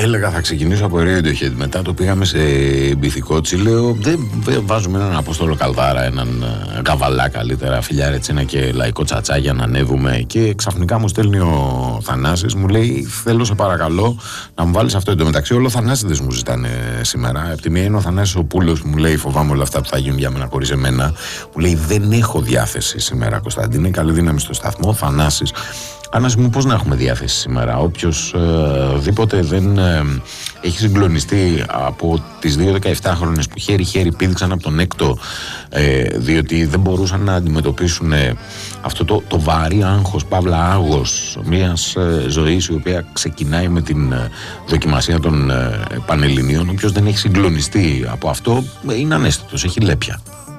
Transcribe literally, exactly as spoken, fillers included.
έλεγα θα ξεκινήσω από Radiohead. Μετά το πήγαμε σε Μπιθικότσι. Λέω δεν βάζουμε έναν Απόστολο Καλδάρα, έναν Καβαλά καλύτερα, Φιλιάρετσίνα και Λαϊκό Τσατσά για να ανέβουμε. Και ξαφνικά μου στέλνει ο Θανάσης, μου λέει θέλω σε παρακαλώ να μου βάλεις αυτό. Εν τω μεταξύ όλο Θανάσιδες μου ζητάνε σήμερα. Απ' τη μία είναι ο Θανάσης ο Πούλος που μου λέει φοβάμαι όλα αυτά που θα γίνουν για μένα χωρίς εμένα. Μου λέει δεν έχω διάθεση σήμερα Κωνσταντίνε, καλή δύναμη στο σταθμό. Θανάσης. Άνναση μου, πώς να έχουμε διάθεση σήμερα? Όποιος ε, δίποτε δεν ε, έχει συγκλονιστεί από τις δύο δεκαεφτάχρονες που χέρι-χέρι πήδηξαν από τον έκτο ε, διότι δεν μπορούσαν να αντιμετωπίσουν ε, αυτό το, το βαρύ άγχος, παύλα άγος μιας ε, ζωής η οποία ξεκινάει με την ε, δοκιμασία των ε, Πανελληνίων. Όποιος δεν έχει συγκλονιστεί από αυτό ε, είναι ανέστητος, έχει λέπια.